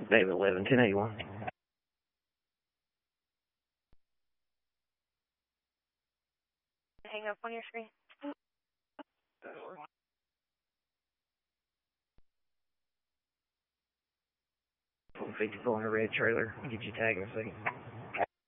David 11, 1081. Hang up on your screen. 54 in a red trailer. Get your tag in a second.